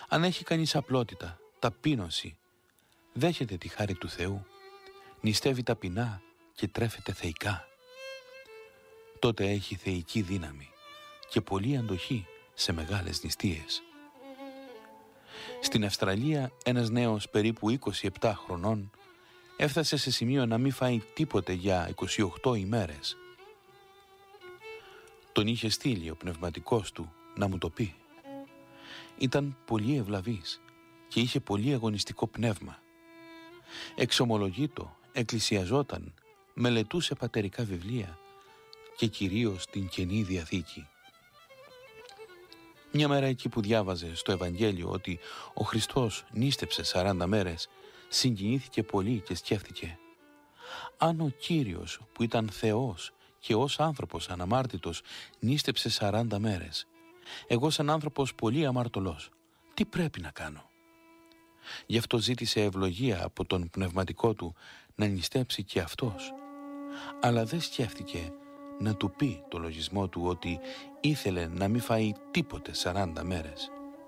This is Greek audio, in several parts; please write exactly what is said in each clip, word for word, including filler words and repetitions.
Αν έχει κανείς απλότητα, ταπείνωση, δέχεται τη χάρη του Θεού, νηστεύει ταπεινά και τρέφεται θεϊκά, τότε έχει θεϊκή δύναμη και πολλή αντοχή σε μεγάλες νηστείες. Στην Αυστραλία ένας νέος περίπου είκοσι επτά χρονών έφτασε σε σημείο να μην φάει τίποτε για είκοσι οκτώ ημέρες. Τον είχε στείλει ο πνευματικός του να μου το πει. Ήταν πολύ ευλαβής και είχε πολύ αγωνιστικό πνεύμα. Εξομολογείτο, εκκλησιαζόταν, μελετούσε πατερικά βιβλία και κυρίως την Καινή Διαθήκη. Μια μέρα εκεί που διάβαζε στο Ευαγγέλιο ότι ο Χριστός νήστεψε σαράντα μέρες, συγκινήθηκε πολύ και σκέφτηκε, αν ο Κύριος που ήταν Θεός και ως άνθρωπος αναμάρτητος νήστεψε σαράντα μέρες, εγώ σαν άνθρωπος πολύ αμαρτωλός, τι πρέπει να κάνω? Γι' αυτό ζήτησε ευλογία από τον πνευματικό του να νηστέψει και αυτός, αλλά δεν σκέφτηκε να του πει το λογισμό του ότι ήθελε να μην φάει τίποτε σαράντα μέρες.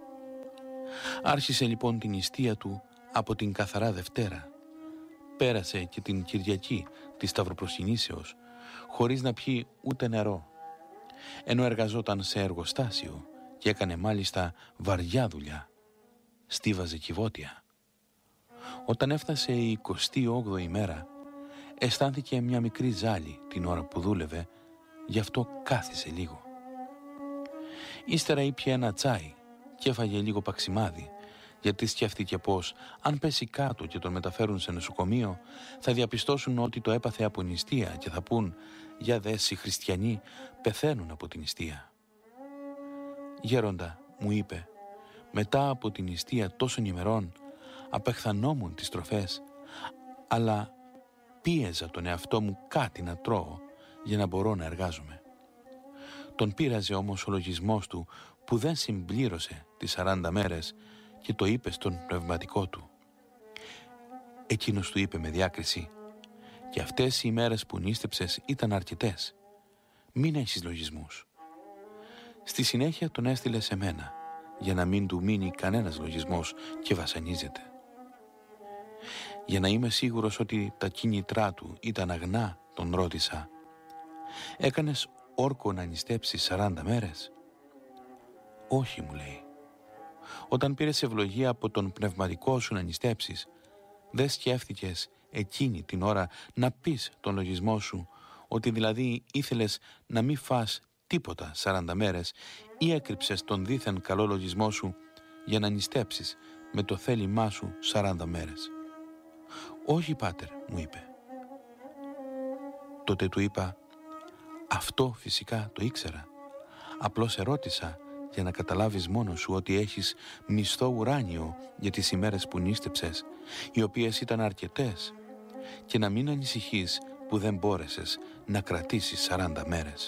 Άρχισε λοιπόν την νηστεία του από την καθαρά Δευτέρα. Πέρασε και την Κυριακή της Σταυροπροσκυνήσεως χωρίς να πιει ούτε νερό, ενώ εργαζόταν σε εργοστάσιο και έκανε μάλιστα βαριά δουλειά. Στίβαζε κυβότια. Όταν έφτασε η εικοστή όγδοη μέρα, αισθάνθηκε μια μικρή ζάλη την ώρα που δούλευε, γι' αυτό κάθισε λίγο. Ύστερα ήπιε ένα τσάι και έφαγε λίγο παξιμάδι, γιατί σκέφτηκε πως αν πέσει κάτω και τον μεταφέρουν σε νοσοκομείο, θα διαπιστώσουν ότι το έπαθε από νηστεία και θα πούν «Για δες, οι χριστιανοί πεθαίνουν από την νηστεία». «Γέροντα», μου είπε, «μετά από την νηστεία τόσων ημερών απεχθανόμουν τις τροφές, αλλά πίεζα τον εαυτό μου κάτι να τρώω για να μπορώ να εργάζομαι». Τον πείραζε όμως ο λογισμός του που δεν συμπλήρωσε τις σαράντα μέρες και το είπε στον πνευματικό του. Εκείνος του είπε με διάκριση «Και αυτές οι ημέρες που νήστεψες ήταν αρκετές. Μην έχεις λογισμούς». Στη συνέχεια τον έστειλε σε μένα για να μην του μείνει κανένας λογισμός και βασανίζεται. Για να είμαι σίγουρος ότι τα κίνητρά του ήταν αγνά, τον ρώτησα «Έκανες όρκο να νηστέψεις σαράντα μέρες?» «Όχι», μου λέει. «Όταν πήρες ευλογία από τον πνευματικό σου να νηστέψεις, δεν σκέφτηκες εκείνη την ώρα να πεις τον λογισμό σου ότι δηλαδή ήθελες να μην φας τίποτα σαράντα μέρες ή έκρυψες τον δήθεν καλό λογισμό σου για να νηστέψεις με το θέλημά σου σαράντα μέρες?» «Όχι, πάτερ», μου είπε. Τότε του είπα «Αυτό φυσικά το ήξερα. Απλώς ερώτησα για να καταλάβεις μόνος σου ότι έχεις μισθό ουράνιο για τις ημέρες που νήστεψες, οι οποίες ήταν αρκετές, και να μην ανησυχείς που δεν μπόρεσες να κρατήσεις σαράντα μέρες.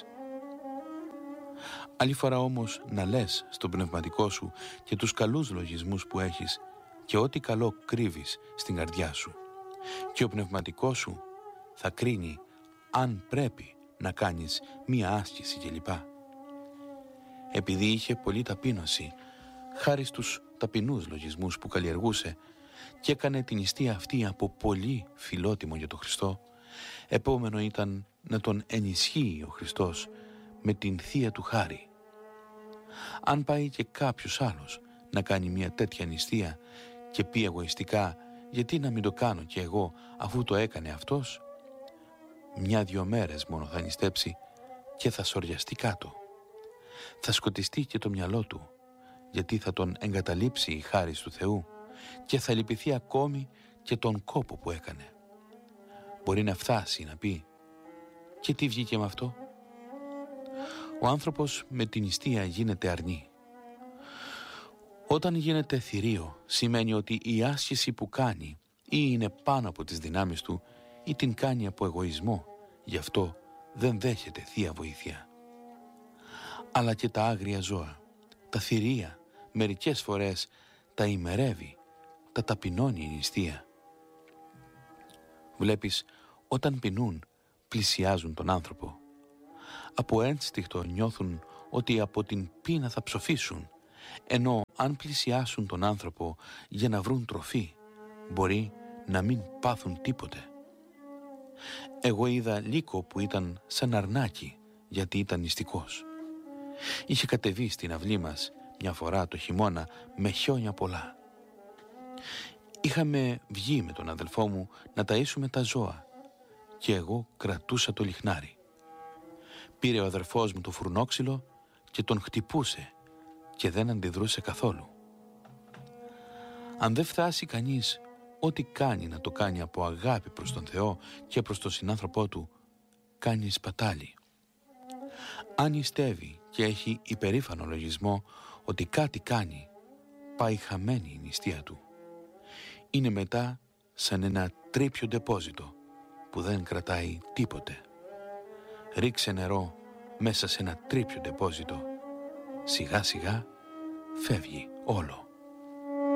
Άλλη φορά όμως να λες στον πνευματικό σου και τους καλούς λογισμούς που έχεις και ό,τι καλό κρύβεις στην καρδιά σου, και ο πνευματικός σου θα κρίνει αν πρέπει να κάνεις μία άσκηση κλπ». Επειδή είχε πολλή ταπείνωση, χάρη στους ταπεινούς λογισμούς που καλλιεργούσε και έκανε την νηστεία αυτή από πολύ φιλότιμο για τον Χριστό, επόμενο ήταν να τον ενισχύει ο Χριστός με την θεία του χάρη. Αν πάει και κάποιος άλλος να κάνει μια τέτοια νηστεία και πει εγωιστικά «Γιατί να μην το κάνω κι εγώ αφού το έκανε αυτός», μια-δυο μέρες μόνο θα νηστέψει και θα σοριαστεί κάτω. Θα σκοτιστεί και το μυαλό του, γιατί θα τον εγκαταλείψει η χάρις του Θεού και θα λυπηθεί ακόμη και τον κόπο που έκανε. Μπορεί να φτάσει να πει «Και τι βγήκε με αυτό?» Ο άνθρωπος με την νηστεία γίνεται αρνή. Όταν γίνεται θηρίο, σημαίνει ότι η άσκηση που κάνει ή είναι πάνω από τις δυνάμεις του ή την κάνει από εγωισμό, γι' αυτό δεν δέχεται θεία βοήθεια. Αλλά και τα άγρια ζώα, τα θηρία, μερικές φορές τα ημερεύει, τα ταπεινώνει η νηστεία. Βλέπεις, όταν πεινούν, πλησιάζουν τον άνθρωπο. Από ένστικτο νιώθουν ότι από την πείνα θα ψοφήσουν ενώ αν πλησιάσουν τον άνθρωπο για να βρουν τροφή, μπορεί να μην πάθουν τίποτε. Εγώ είδα λύκο που ήταν σαν αρνάκι, γιατί ήταν νηστικός. Είχε κατεβεί στην αυλή μας μια φορά το χειμώνα με χιόνια πολλά. Είχαμε βγει με τον αδελφό μου να ταΐσουμε τα ζώα και εγώ κρατούσα το λιχνάρι. Πήρε ο αδερφός μου το φουρνόξυλο και τον χτυπούσε και δεν αντιδρούσε καθόλου. Αν δεν φτάσει κανείς ό,τι κάνει να το κάνει από αγάπη προς τον Θεό και προς τον συνάνθρωπό του, κάνει σπατάλη. Αν νηστεύει και έχει υπερήφανο λογισμό ότι κάτι κάνει, πάει χαμένη η νηστεία του. Είναι μετά σαν ένα τρίπιο ντεπόζιτο που δεν κρατάει τίποτε. Ρίξε νερό μέσα σε ένα τρίπιο ντεπόζιτο. Σιγά σιγά φεύγει όλο.